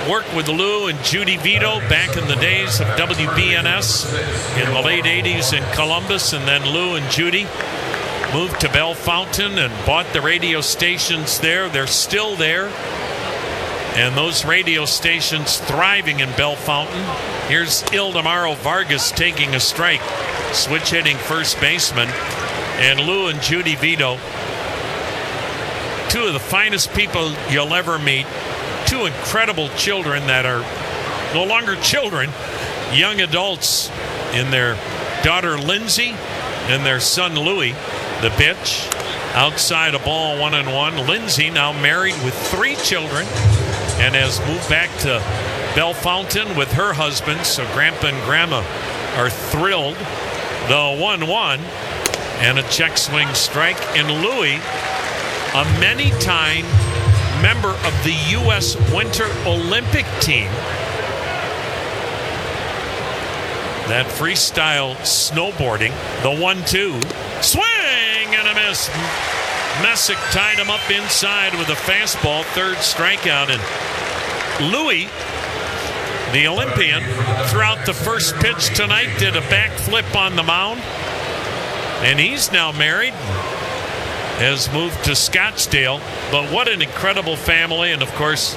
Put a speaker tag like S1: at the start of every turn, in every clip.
S1: worked with Lou and Judy Vito back in the days of WBNS in the late 80s in Columbus, and then Lou and Judy moved to Bell Fountain and bought the radio stations there. They're still there, and those radio stations thriving in Bell Fountain. Here's Ildemaro Vargas taking a strike, switch hitting first baseman, and Lou and Judy Vito, two of the finest people you'll ever meet, two incredible children that are no longer children, young adults, in their daughter Lindsay and their son Louie. The pitch, outside a ball, 1-1. Lindsay now married with 3 children and has moved back to Bell Fountain with her husband, so Grandpa and Grandma are thrilled. The 1-1 and a check swing strike. And Louie, a many-time member of the U.S. Winter Olympic team. That freestyle snowboarding, the 1-2, swing and a miss. Messick tied him up inside with a fastball, third strikeout. And Louie, the Olympian, throughout the first pitch tonight, did a backflip on the mound. And he's now married, has moved to Scottsdale. But what an incredible family. And of course,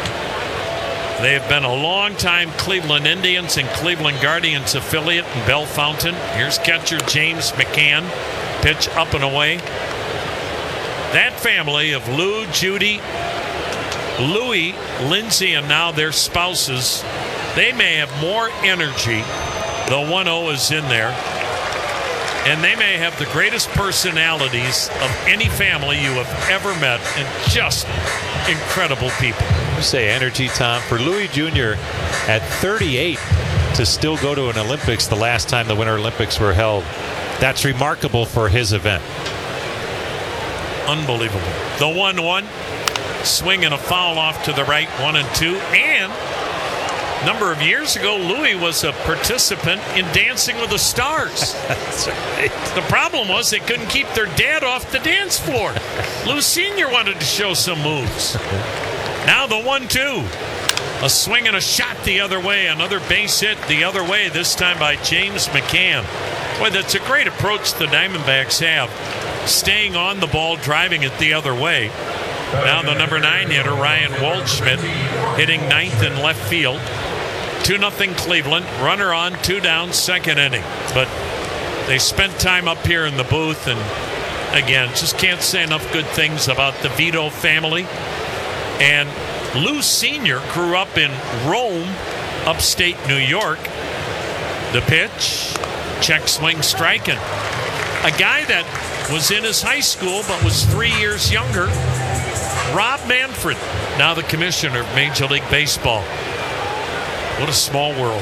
S1: they have been a long-time Cleveland Indians and Cleveland Guardians affiliate in Bell Fountain. Here's catcher James McCann. Pitch up and away. That family of Lou, Judy, Louie, Lindsay, and now their spouses, they may have more energy. The 1-0 is in there. And they may have the greatest personalities of any family you have ever met, and just incredible people.
S2: You say energy, Tom. For Louie Jr. at 38 to still go to an Olympics the last time the Winter Olympics were held, that's remarkable for his event.
S1: Unbelievable. The 1-1, swing and a foul off to the right, 1-2. And a number of years ago, Louie was a participant in Dancing with the Stars.
S2: That's right.
S1: The problem was they couldn't keep their dad off the dance floor. Lou Sr. wanted to show some moves. Now the 1-2. A swing and a shot the other way. Another base hit the other way, this time by James McCann. Boy, that's a great approach the Diamondbacks have. Staying on the ball, driving it the other way. Now the number 9 hitter, Ryan Waldschmidt, hitting ninth in left field. 2-0 Cleveland. Runner on, 2 down, second inning. But they spent time up here in the booth, and again, just can't say enough good things about the Vito family. And Lou Sr. grew up in Rome, upstate New York. The pitch, check swing, striking. A guy that was in his high school but was 3 years younger, Rob Manfred, now the commissioner of Major League Baseball. What a small world.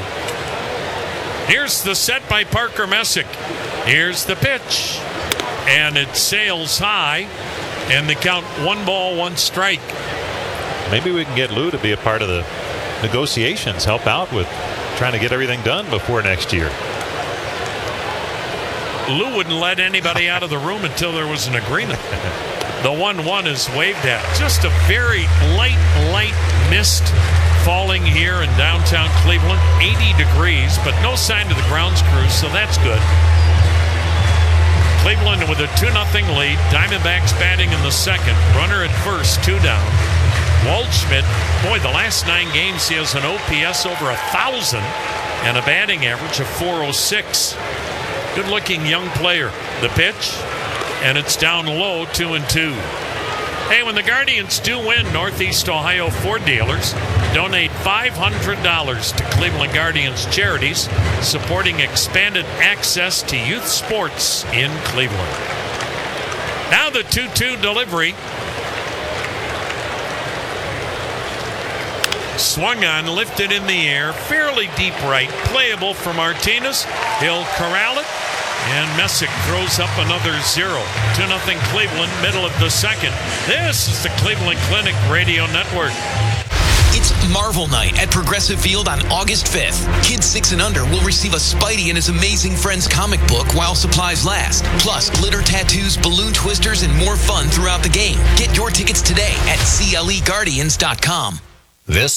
S1: Here's the set by Parker Messick. Here's the pitch. And it sails high, and they count 1 ball, 1 strike.
S2: Maybe we can get Lou to be a part of the negotiations, help out with trying to get everything done before next year.
S1: Lou wouldn't let anybody out of the room until there was an agreement. The 1-1 is waved at. Just a very light mist falling here in downtown Cleveland. 80 degrees, but no sign of the grounds crew, so that's good. Cleveland with a 2-0 lead. Diamondbacks batting in the second. Runner at first, 2 down. Waldschmidt, boy, the last 9 games he has an OPS over 1,000 and a batting average of .406. Good-looking young player. The pitch, and it's down low, 2-2. Hey, when the Guardians do win Northeast Ohio Ford dealers, donate $500 to Cleveland Guardians charities, supporting expanded access to youth sports in Cleveland. Now the 2-2 delivery. Swung on, lifted in the air, fairly deep right, playable for Martinez. He'll corral it, and Messick throws up another 0. 2-0 Cleveland, middle of the second. This is the Cleveland Clinic Radio Network.
S3: It's Marvel Night at Progressive Field on August 5th. Kids 6 and under will receive a Spidey and His Amazing Friends comic book while supplies last. Plus, glitter tattoos, balloon twisters, and more fun throughout the game. Get your tickets today at CLEGuardians.com.
S4: This